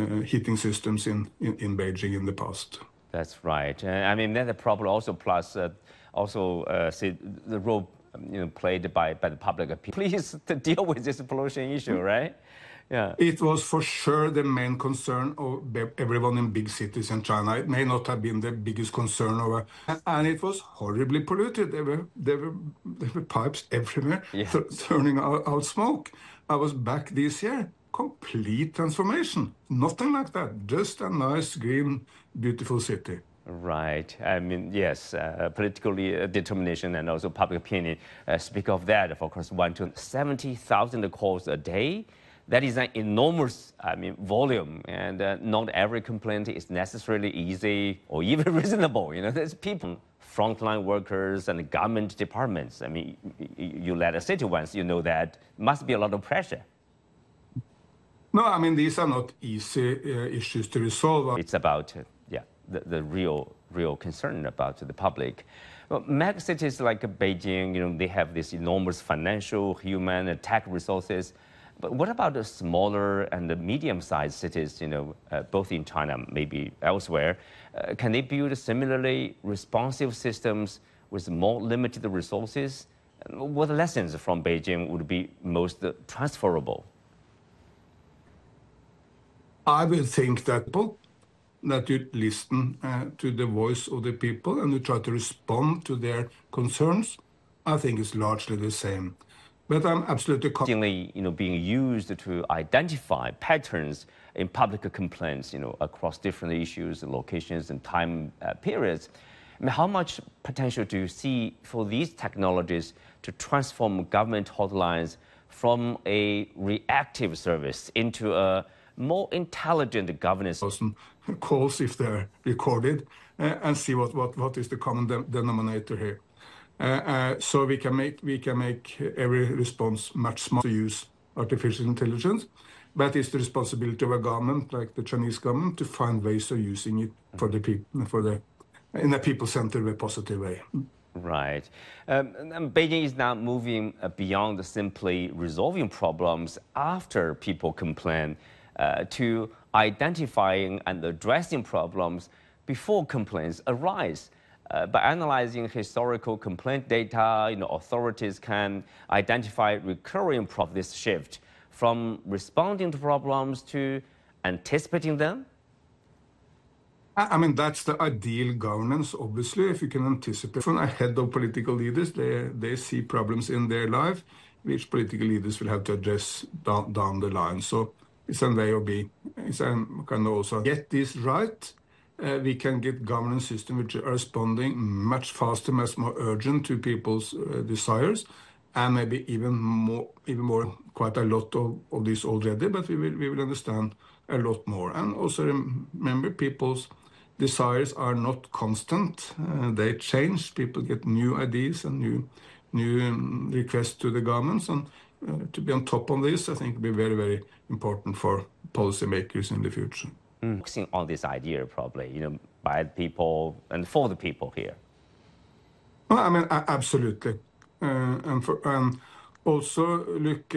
heating systems in Beijing in the past. That's right. I mean, that's a problem also, plus see the role played by the public. Please to deal with this pollution issue, right? Yeah. It was for sure the main concern of everyone in big cities in China. It may not have been the biggest concern, and it was horribly polluted. There were pipes everywhere, turning out smoke. I was back this year. Complete transformation. Nothing like that. Just a nice, green, beautiful city. Right. I mean, yes, political determination and also public opinion speak of that. Of course, 70,000 calls a day. That is an enormous, volume, and not every complaint is necessarily easy or even reasonable. There's people, frontline workers and government departments. I mean, you led a city once, you know that must be a lot of pressure. No, I mean, these are not easy issues to resolve. It's about, the real concern about the public. Well, mega cities like Beijing, they have this enormous financial, human, and tech resources. But what about the smaller and the medium-sized cities, both in China, maybe elsewhere? Can they build similarly responsive systems with more limited resources? What lessons from Beijing would be most transferable? I would think that you listen to the voice of the people and you try to respond to their concerns. I think it's largely the same. But I'm absolutely being used to identify patterns in public complaints, across different issues, locations, and time periods. I mean, how much potential do you see for these technologies to transform government hotlines from a reactive service into a more intelligent governance? Calls, if they're recorded, and see what is the common denominator here. So we can make every response much smarter to use artificial intelligence, but it's the responsibility of a government like the Chinese government to find ways of using it for the people, in a people-centered, positive way. Right. And Beijing is now moving beyond simply resolving problems after people complain to identifying and addressing problems before complaints arise. By analyzing historical complaint data, authorities can identify recurring problems. This shift from responding to problems to anticipating them. I mean, that's the ideal governance, obviously, if you can anticipate. From ahead of political leaders, they see problems in their life, which political leaders will have to address down the line. So it's a way of being. Can also get this right. We can get governance systems which are responding much faster, much more urgent to people's desires, and maybe even more, quite a lot of this already, but we will understand a lot more. And also remember, people's desires are not constant. They change. People get new ideas and new requests to the governments. And to be on top of this, I think will be very, very important for policymakers in the future. Focusing on this idea, probably, by the people and for the people here. Well, I mean, absolutely. And also look